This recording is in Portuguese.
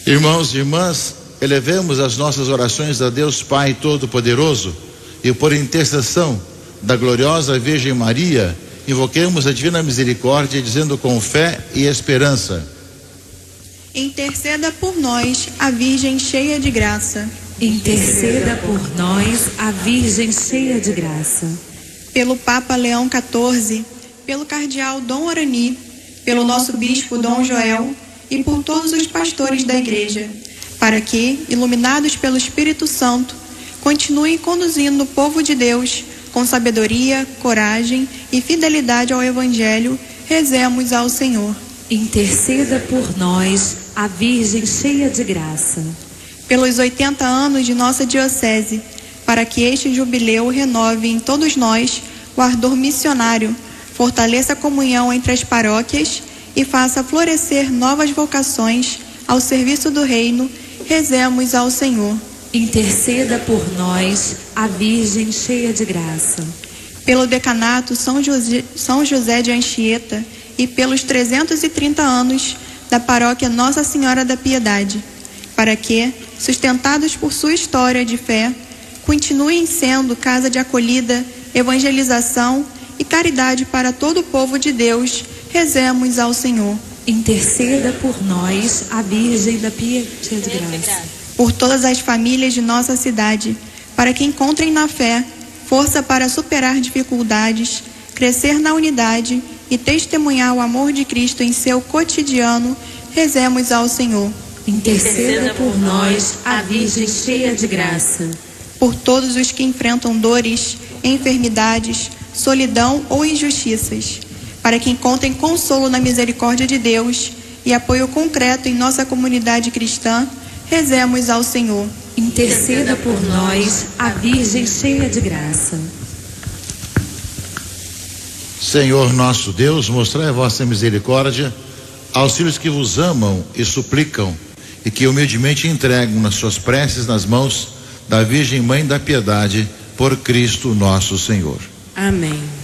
Irmãos e irmãs, elevemos as nossas orações a Deus Pai Todo-Poderoso e por intercessão da gloriosa Virgem Maria, invoquemos a divina misericórdia dizendo com fé e esperança: interceda por nós, a Virgem cheia de graça. Interceda por nós, a Virgem cheia de graça. Pelo Papa Leão XIV, pelo Cardeal Dom Arani, pelo nosso Bispo Dom Joel e por todos os pastores da Igreja, para que, iluminados pelo Espírito Santo, continuem conduzindo o povo de Deus com sabedoria, coragem e fidelidade ao Evangelho, rezemos ao Senhor. Interceda por nós, a Virgem cheia de graça. Pelos 80 anos de nossa Diocese, para que este jubileu renove em todos nós o ardor missionário, fortaleça a comunhão entre as paróquias e faça florescer novas vocações ao serviço do Reino, rezemos ao Senhor. Interceda por nós, a Virgem cheia de graça. Pelo decanato São José de Anchieta e pelos 330 anos da paróquia Nossa Senhora da Piedade, para que, sustentados por sua história de fé, continuem sendo casa de acolhida, evangelização e caridade para todo o povo de Deus, rezemos ao Senhor. Interceda por nós, a Virgem da cheia de graça. Por todas as famílias de nossa cidade, para que encontrem na fé força para superar dificuldades, crescer na unidade e testemunhar o amor de Cristo em seu cotidiano, rezemos ao Senhor. Interceda por nós, a Virgem cheia de graça. Por todos os que enfrentam dores, enfermidades, solidão ou injustiças, para que encontrem consolo na misericórdia de Deus e apoio concreto em nossa comunidade cristã, rezemos ao Senhor. Interceda por nós, a Virgem cheia de graça. Senhor nosso Deus, mostrai a vossa misericórdia aos filhos que vos amam e suplicam e que humildemente entregam nas suas preces nas mãos da Virgem Mãe da Piedade, por Cristo nosso Senhor. Amém.